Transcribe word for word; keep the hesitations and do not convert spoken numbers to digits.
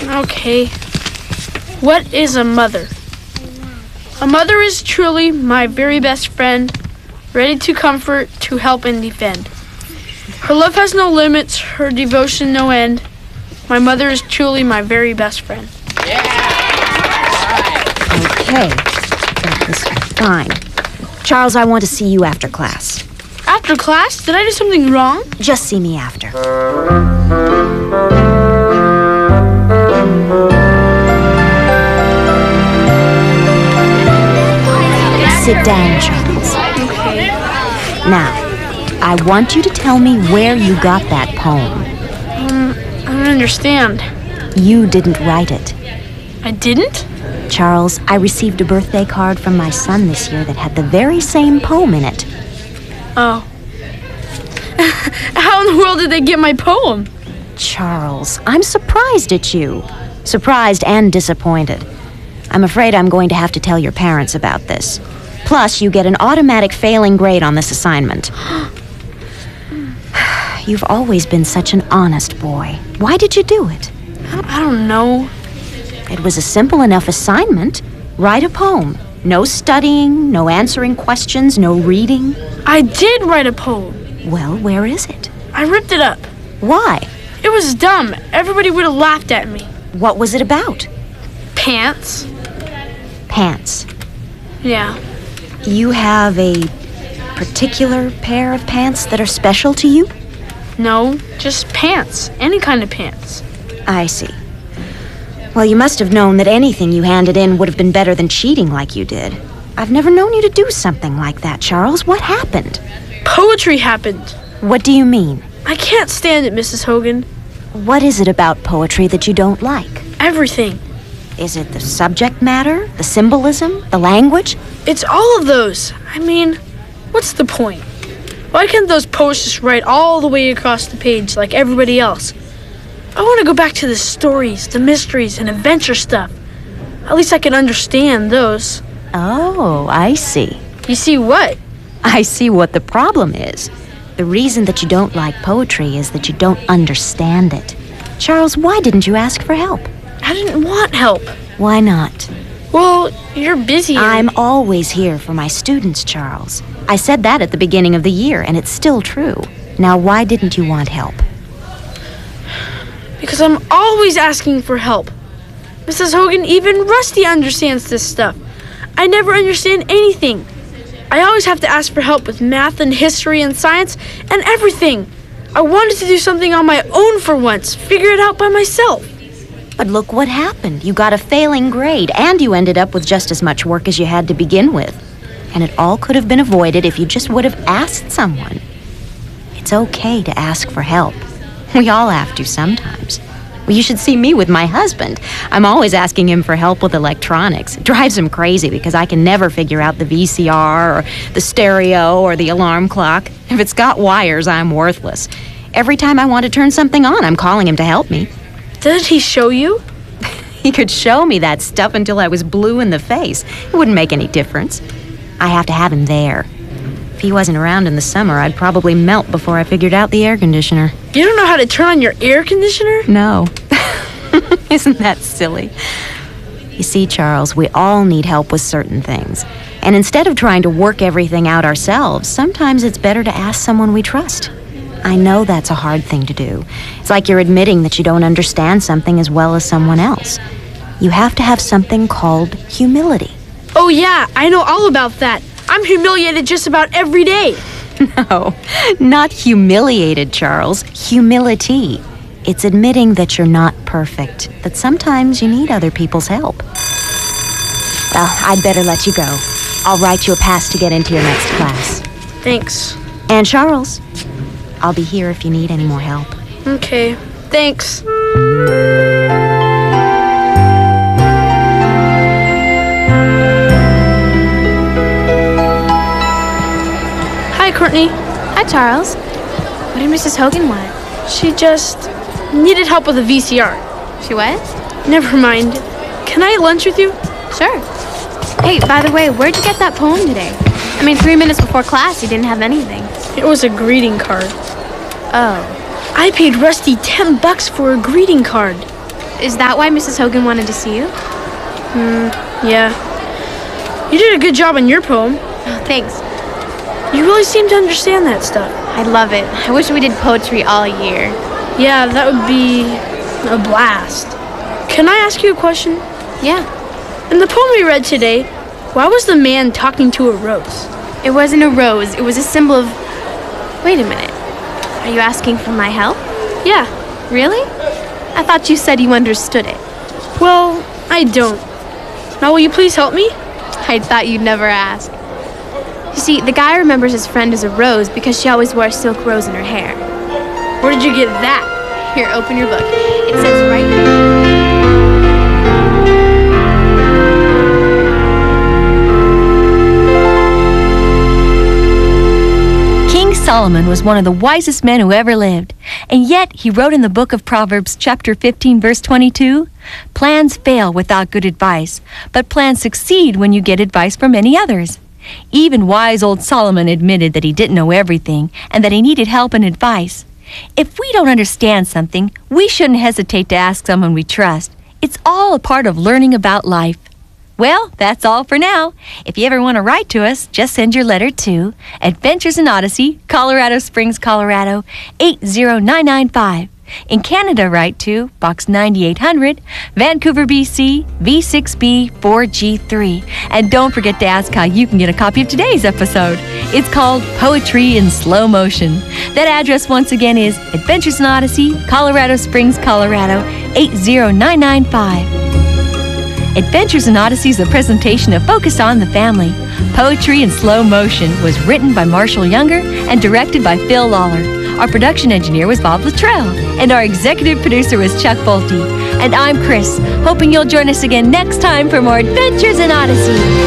Okay. What is a mother? A mother is truly my very best friend, ready to comfort, to help, and defend. Her love has no limits, her devotion no end. My mother is truly my very best friend. Yeah! Okay, that was fine. Charles, I want to see you after class. After class? Did I do something wrong? Just see me after. Sit down, Charles. Okay. Now, I want you to tell me where you got that poem. Um, I don't understand. You didn't write it. I didn't? Charles, I received a birthday card from my son this year that had the very same poem in it. Oh. How in the world did they get my poem? Charles, I'm surprised at you. Surprised and disappointed. I'm afraid I'm going to have to tell your parents about this. Plus, you get an automatic failing grade on this assignment. You've always been such an honest boy. Why did you do it? I don't know. It was a simple enough assignment. Write a poem. No studying, no answering questions, no reading. I did write a poem. Well, where is it? I ripped it up. Why? It was dumb. Everybody would have laughed at me. What was it about? Pants. Pants. Yeah. You have a particular pair of pants that are special to you? No, just pants. Any kind of pants. I see. Well, you must have known that anything you handed in would have been better than cheating like you did. I've never known you to do something like that, Charles. What happened? Poetry happened. What do you mean? I can't stand it, Missus Hogan. What is it about poetry that you don't like? Everything. Is it the subject matter, the symbolism, the language? It's all of those. I mean, what's the point? Why can't those poets just write all the way across the page like everybody else? I want to go back to the stories, the mysteries, and adventure stuff. At least I can understand those. Oh, I see. You see what? I see what the problem is. The reason that you don't like poetry is that you don't understand it. Charles, why didn't you ask for help? I didn't want help. Why not? Well, you're busy. I'm always here for my students, Charles. I said that at the beginning of the year, and it's still true. Now, why didn't you want help? Because I'm always asking for help. Missus Hogan, even Rusty understands this stuff. I never understand anything. I always have to ask for help with math and history and science and everything. I wanted to do something on my own for once, figure it out by myself. But look what happened. You got a failing grade, and you ended up with just as much work as you had to begin with. And it all could have been avoided if you just would have asked someone. It's okay to ask for help. We all have to sometimes. Well, you should see me with my husband. I'm always asking him for help with electronics. It drives him crazy because I can never figure out the V C R or the stereo or the alarm clock. If it's got wires, I'm worthless. Every time I want to turn something on, I'm calling him to help me. Didn't he show you? He could show me that stuff until I was blue in the face. It wouldn't make any difference. I have to have him there. If he wasn't around in the summer, I'd probably melt before I figured out the air conditioner. You don't know how to turn on your air conditioner? No. Isn't that silly? You see, Charles, we all need help with certain things. And instead of trying to work everything out ourselves, sometimes it's better to ask someone we trust. I know that's a hard thing to do. It's like you're admitting that you don't understand something as well as someone else. You have to have something called humility. Oh yeah, I know all about that. I'm humiliated just about every day. No, not humiliated, Charles. Humility. It's admitting that you're not perfect, that sometimes you need other people's help. Well, I'd better let you go. I'll write you a pass to get into your next class. Thanks. And Charles, I'll be here if you need any more help. Okay, thanks. Hi, Courtney. Hi, Charles. What did Missus Hogan want? She just needed help with a V C R. She what? Never mind. Can I eat lunch with you? Sure. Hey, by the way, where'd you get that poem today? I mean, three minutes before class, you didn't have anything. It was a greeting card. Oh. I paid Rusty ten bucks for a greeting card. is that why Missus Hogan wanted to see you? Yeah. You did a good job on your poem. Oh, thanks. You really seem to understand that stuff. I love it. I wish we did poetry all year. Yeah, that would be a blast. Can I ask you a question? Yeah. In the poem we read today, why was the man talking to a rose? It wasn't a rose. It was a symbol of... Wait a minute. Are you asking for my help? Yeah. Really? I thought you said you understood it. Well, I don't. Now will you please help me? I thought you'd never ask. You see, the guy remembers his friend as a rose because she always wore a silk rose in her hair. Where did you get that? Here, open your book. It says right there. King Solomon was one of the wisest men who ever lived, and yet he wrote in the book of Proverbs, chapter fifteen, verse twenty-two, "Plans fail without good advice, but plans succeed when you get advice from many others." Even wise old Solomon admitted that he didn't know everything and that he needed help and advice. If we don't understand something, we shouldn't hesitate to ask someone we trust. It's all a part of learning about life. Well, that's all for now. If you ever want to write to us, just send your letter to Adventures in Odyssey, Colorado Springs, Colorado, eight zero nine nine five. In Canada, write to Box ninety-eight hundred, Vancouver, B C, V six B four G three. And don't forget to ask how you can get a copy of today's episode. It's called Poetry in Slow Motion. That address once again is Adventures in Odyssey, Colorado Springs, Colorado, eight zero nine nine five. Adventures in Odyssey is a presentation of Focus on the Family. Poetry in Slow Motion was written by Marshall Younger and directed by Phil Lawler. Our production engineer was Bob Luttrell, and our executive producer was Chuck Bolte. And I'm Chris, hoping you'll join us again next time for more Adventures in Odyssey.